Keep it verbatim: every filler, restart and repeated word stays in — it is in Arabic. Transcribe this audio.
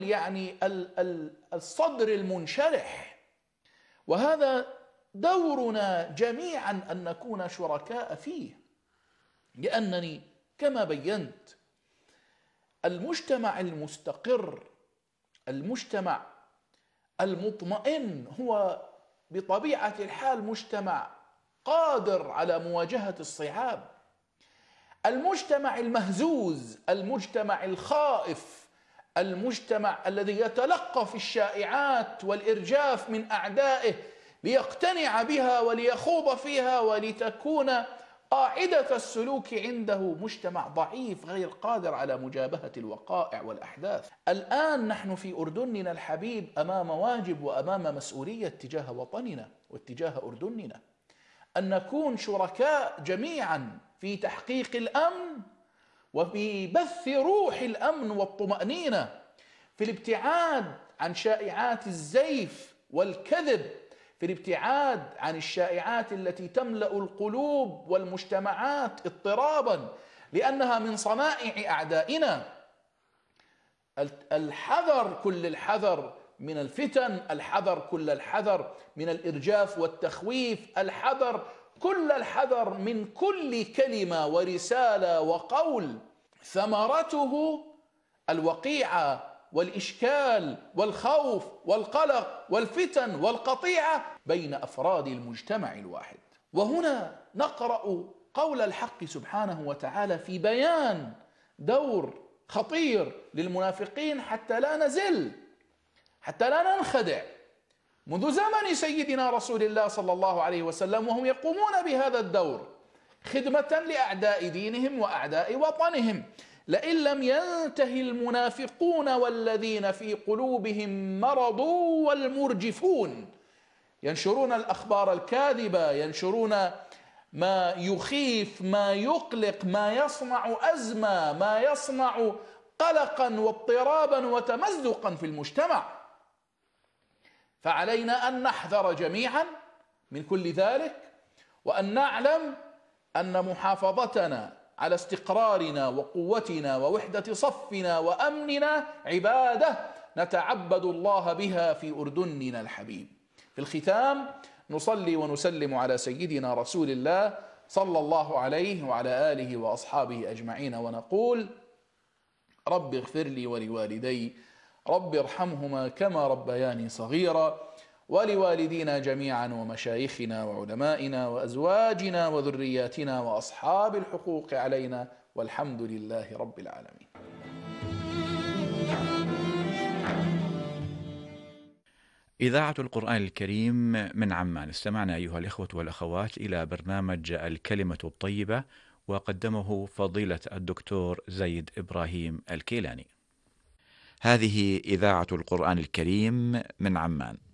يعني الصدر المنشرح. وهذا دورنا جميعا أن نكون شركاء فيه، لأنني كما بينت المجتمع المستقر، المجتمع المطمئن، هو بطبيعة الحال مجتمع قادر على مواجهة الصعاب. المجتمع المهزوز، المجتمع الخائف، المجتمع الذي يتلقف الشائعات والإرجاف من أعدائه ليقتنع بها وليخوض فيها ولتكون قاعدة السلوك عنده، مجتمع ضعيف غير قادر على مجابهة الوقائع والأحداث. الآن نحن في أردننا الحبيب أمام واجب وأمام مسؤولية تجاه وطننا واتجاه أردننا، أن نكون شركاء جميعا في تحقيق الأمن وفي بث روح الأمن والطمأنينة، في الابتعاد عن شائعات الزيف والكذب، في الابتعاد عن الشائعات التي تملأ القلوب والمجتمعات اضطرابا، لأنها من صنائع أعدائنا. الحذر كل الحذر من الفتن، الحذر كل الحذر من الإرجاف والتخويف، الحذر كل الحذر من كل كلمة ورسالة وقول ثمرته الوقيعة والإشكال والخوف والقلق والفتن والقطيعة بين أفراد المجتمع الواحد. وهنا نقرأ قول الحق سبحانه وتعالى في بيان دور خطير للمنافقين حتى لا نزل، حتى لا ننخدع. منذ زمن سيدنا رسول الله صلى الله عليه وسلم وهم يقومون بهذا الدور خدمة لأعداء دينهم وأعداء وطنهم. لئن لم ينتهي المنافقون والذين في قلوبهم مرض والمرجفون، ينشرون الأخبار الكاذبة، ينشرون ما يخيف، ما يقلق، ما يصنع أزمة، ما يصنع قلقا واضطرابا وتمزقا في المجتمع. فعلينا أن نحذر جميعا من كل ذلك، وأن نعلم أن محافظتنا على استقرارنا وقوتنا ووحدة صفنا وأمننا عبادة نتعبد الله بها في أردننا الحبيب. في الختام نصلي ونسلم على سيدنا رسول الله صلى الله عليه وعلى آله وأصحابه أجمعين، ونقول: رب اغفر لي ولوالدي، رب ارحمهما كما ربياني صغيرا، ولوالدينا جميعا ومشايخنا وعلمائنا وأزواجنا وذرياتنا وأصحاب الحقوق علينا، والحمد لله رب العالمين. إذاعة القرآن الكريم من عمان. استمعنا أيها الإخوة والأخوات إلى برنامج الكلمة الطيبة، وقدمه فضيلة الدكتور زيد إبراهيم الكيلاني. هذه إذاعة القرآن الكريم من عمان.